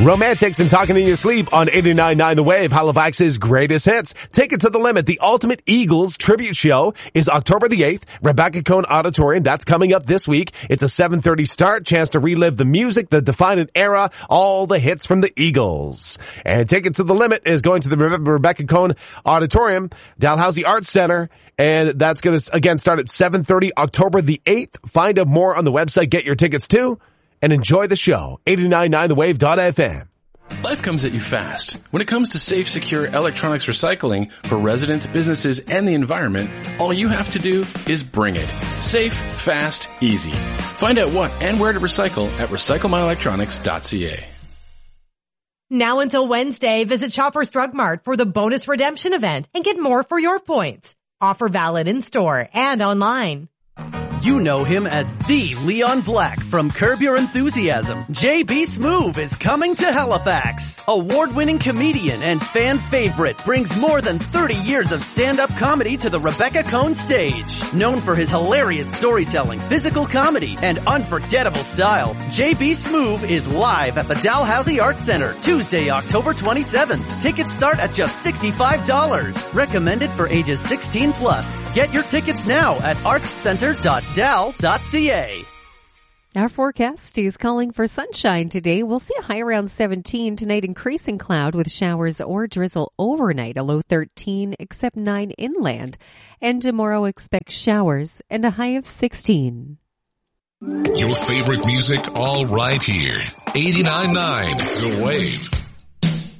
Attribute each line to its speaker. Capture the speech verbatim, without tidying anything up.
Speaker 1: Romantics and Talking in Your Sleep on eighty-nine point nine The Wave, Halifax's greatest hits. Take it to the limit. The Ultimate Eagles tribute show is October the eighth, Rebecca Cohn Auditorium. That's coming up this week. It's a seven thirty start. Chance to relive the music, the defining era, all the hits from the Eagles. And Take It to the Limit is going to the Rebecca Cohn Auditorium, Dalhousie Arts Center. And that's going to, again, start at seven thirty October the eighth. Find out more on the website. Get your tickets too. And enjoy the show. eighty-nine point nine the wave dot f m.
Speaker 2: Life comes at you fast. When it comes to safe, secure electronics recycling for residents, businesses, and the environment, all you have to do is bring it. Safe, fast, easy. Find out what and where to recycle at recycle my electronics dot c a.
Speaker 3: Now until Wednesday, visit Shoppers Drug Mart for the bonus redemption event and get more for your points. Offer valid in store and online.
Speaker 4: You know him as the Leon Black from Curb Your Enthusiasm. J B. Smoove is coming to Halifax. Award-winning comedian and fan favorite brings more than thirty years of stand-up comedy to the Rebecca Cohn stage. Known for his hilarious storytelling, physical comedy, and unforgettable style, J B. Smoove is live at the Dalhousie Arts Center Tuesday, October twenty-seventh. Tickets start at just sixty-five dollars. Recommended for ages sixteen plus. Get your tickets now at arts center dot dal dot c a.
Speaker 5: Our forecast is calling for sunshine today. We'll see a high around seventeen tonight, increasing cloud with showers or drizzle overnight, a low thirteen, except nine inland. And tomorrow expect showers and a high of sixteen.
Speaker 6: Your favorite music all right here. eighty-nine point nine The Wave.